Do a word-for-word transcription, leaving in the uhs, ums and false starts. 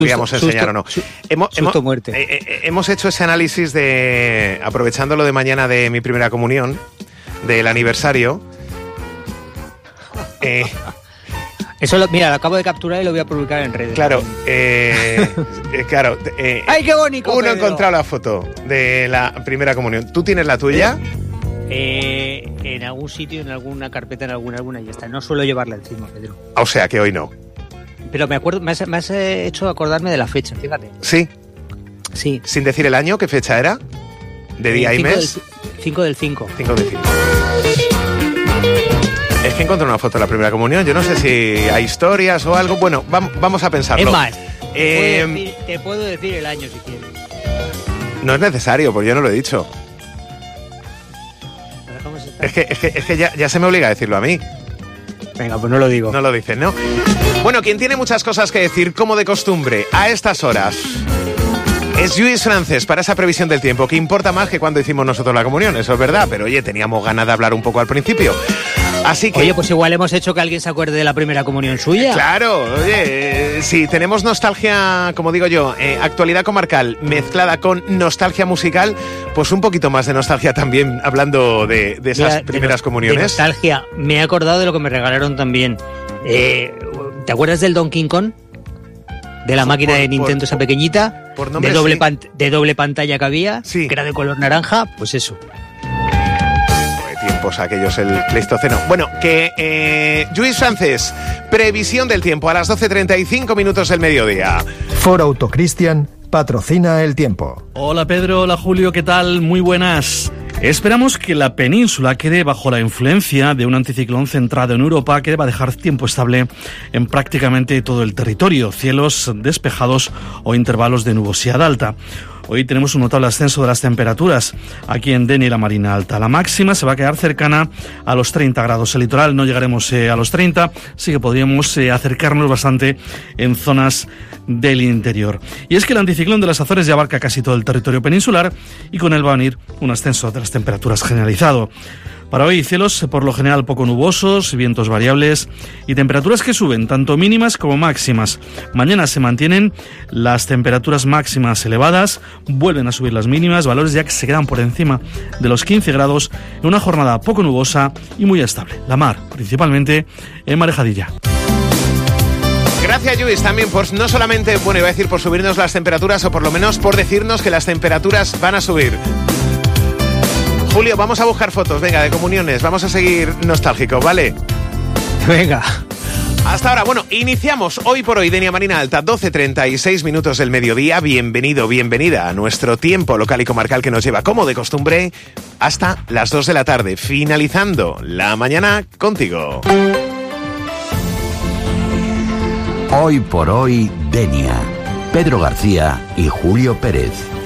podríamos enseñar o no. Su, hemos, susto hemos, muerte. Eh, eh, hemos hecho ese análisis de, aprovechando lo de mañana de mi primera comunión, del aniversario. Eh, Eso, lo, mira, lo acabo de capturar y lo voy a publicar en redes. claro, eh, eh, claro. Eh, ¡Ay, qué bonito! Uno ha Pedro! encontrado la foto de la primera comunión. ¿Tú tienes la tuya? Eh, en algún sitio, en alguna carpeta, en alguna, alguna, y ya está. No suelo llevarla encima, Pedro. O sea, que hoy no. Pero me acuerdo, me has, me has hecho acordarme de la fecha, fíjate. ¿Sí? Sí. Sin decir el año, ¿qué fecha era? ¿De día y mes? cinco del cinco. cinco del cinco. Es que encontré una foto de la primera comunión. Yo no sé si hay historias o algo. Bueno, vam- vamos a pensarlo. Es más, Eh, te, puedo decir, te puedo decir el año si quieres. no es necesario, porque yo no lo he dicho. Es que, es que, es que ya, ya se me obliga a decirlo a mí. Venga, pues no lo digo. No lo dicen, ¿no? Bueno, quien tiene muchas cosas que decir, como de costumbre, a estas horas, es Lluís Francés para esa previsión del tiempo, que importa más que cuando hicimos nosotros la comunión, eso es verdad, pero oye, teníamos ganas de hablar un poco al principio. Así que... Oye, pues igual hemos hecho que alguien se acuerde de la primera comunión suya. Claro, oye, eh, si tenemos nostalgia, como digo yo, eh, actualidad comarcal mezclada con nostalgia musical, pues un poquito más de nostalgia también, hablando de, de esas Mira, primeras de, comuniones. De nostalgia, me he acordado de lo que me regalaron también. Eh, ¿Te acuerdas del Donkey Kong? De la Por- máquina de por- Nintendo por- esa pequeñita, por nombre, de, doble sí. pan- de doble pantalla que había, Sí. que era de color naranja, pues eso. Tiempos aquellos, el Pleistoceno. Bueno, que eh, Lluís Francés, previsión del tiempo a las doce treinta y cinco minutos del mediodía. Ford Auto Christian patrocina el tiempo. Hola Pedro, hola Julio, ¿qué tal? Muy buenas. Esperamos que la península quede bajo la influencia de un anticiclón centrado en Europa que va a dejar tiempo estable en prácticamente todo el territorio, cielos despejados o intervalos de nubosidad alta. Hoy tenemos un notable ascenso de las temperaturas aquí en Denia y la Marina Alta. La máxima se va a quedar cercana a los treinta grados. El litoral no llegaremos eh, a los treinta, sí que podríamos eh, acercarnos bastante en zonas del interior. Y es que el anticiclón de las Azores ya abarca casi todo el territorio peninsular y con él va a venir un ascenso de las temperaturas generalizado. Para hoy, cielos por lo general poco nubosos, vientos variables y temperaturas que suben, tanto mínimas como máximas. Mañana se mantienen las temperaturas máximas elevadas, vuelven a subir las mínimas, valores ya que se quedan por encima de los quince grados en una jornada poco nubosa y muy estable. La mar, principalmente en Marejadilla. Gracias, Lluís, también por no solamente, bueno, iba a decir por subirnos las temperaturas, o por lo menos por decirnos que las temperaturas van a subir. Julio, vamos a buscar fotos, venga, de comuniones, vamos a seguir nostálgicos, ¿vale? Venga. Hasta ahora, bueno, iniciamos hoy por hoy Denia Marina Alta, doce treinta y seis minutos del mediodía. Bienvenido, bienvenida a nuestro tiempo local y comarcal que nos lleva, como de costumbre, hasta las dos de la tarde, finalizando la mañana contigo. Hoy por hoy, Denia. Pedro García y Julio Pérez.